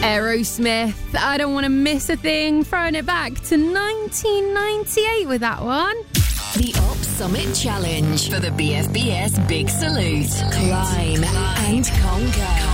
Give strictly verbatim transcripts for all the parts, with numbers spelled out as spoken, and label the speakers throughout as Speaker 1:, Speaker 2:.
Speaker 1: Aerosmith, I Don't Want to Miss a Thing, throwing it back to nineteen ninety-eight with that one.
Speaker 2: The Op Summit Challenge for the B F B S Big Salute. Climb and conquer.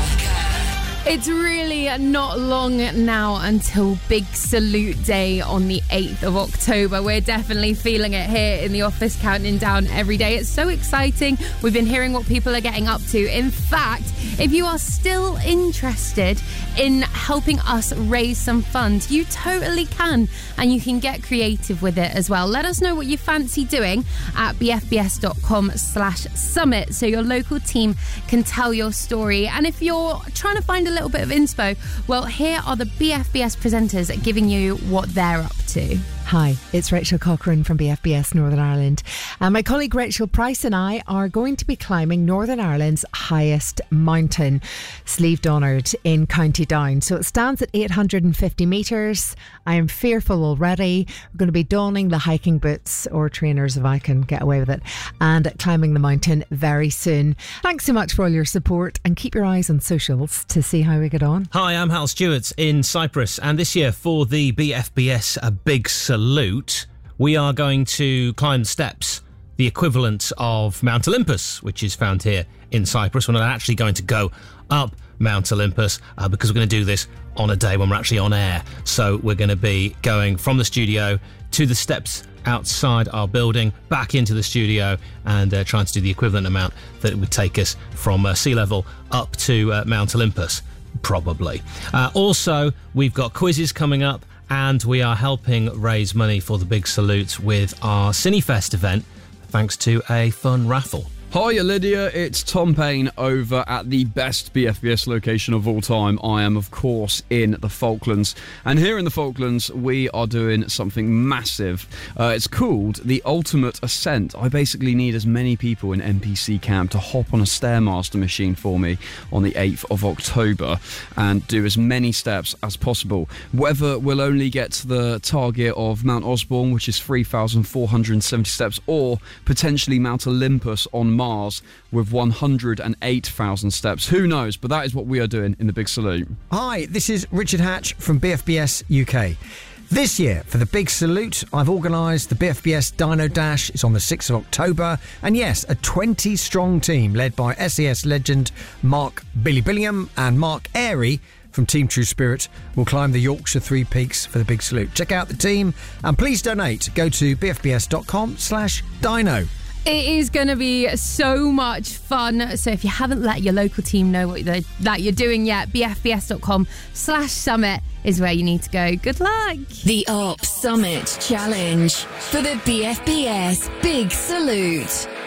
Speaker 1: It's really not long now until Big Salute Day on the eighth of October. We're definitely feeling it here in the office, counting down every day. It's so exciting. We've been hearing what people are getting up to. In fact, if you are still interested in helping us raise some funds, you totally can, and you can get creative with it as well. Let us know what you fancy doing at bfbs.com slash summit so your local team can tell your story. And if you're trying to find a little bit of inspo, well, here are the B F B S presenters giving you what they're up to.
Speaker 3: Hi, it's Rachel Cochrane from B F B S Northern Ireland. And my colleague Rachel Price and I are going to be climbing Northern Ireland's highest mountain, Slieve Donard in County Down. So it stands at eight hundred fifty metres. I am fearful already. We're going to be donning the hiking boots or trainers if I can get away with it, and climbing the mountain very soon. Thanks so much for all your support, and keep your eyes on socials to see how we get on.
Speaker 4: Hi, I'm Hal Stewart in Cyprus, and this year for the B F B S a Big Salute, we are going to climb steps, the equivalent of Mount Olympus, which is found here in Cyprus. We're not actually going to go up Mount Olympus uh, because we're going to do this on a day when we're actually on air. So we're going to be going from the studio to the steps outside our building, back into the studio, and uh, trying to do the equivalent amount that it would take us from uh, sea level up to uh, Mount Olympus, probably. Uh, also, we've got quizzes coming up, and we are helping raise money for the Big Salute with our Cinefest event, thanks to a fun raffle.
Speaker 5: Hiya Lydia, it's Tom Payne over at the best B F B S location of all time. I am, of course, in the Falklands. And here in the Falklands, we are doing something massive. Uh, it's called the Ultimate Ascent. I basically need as many people in N P C camp to hop on a Stairmaster machine for me on the eighth of October and do as many steps as possible. Whether we'll only get to the target of Mount Osborne, which is three thousand four hundred seventy steps, or potentially Mount Olympus on Mars with one hundred eight thousand steps. Who knows? But that is what we are doing in the Big Salute.
Speaker 6: Hi, this is Richard Hatch from B F B S U K. This year, for the Big Salute, I've organised the B F B S Dino Dash. It's on the sixth of October. And yes, a twenty-strong team led by S E S legend Mark Billy Billiam and Mark Airy from Team True Spirit will climb the Yorkshire Three Peaks for the Big Salute. Check out the team and please donate. Go to bfbs.com slash dino.
Speaker 1: It is going to be so much fun. So if you haven't let your local team know what that you're doing yet, bfbs.com slash summit is where you need to go. Good luck.
Speaker 2: The Op Summit Challenge for the B F B S Big Salute.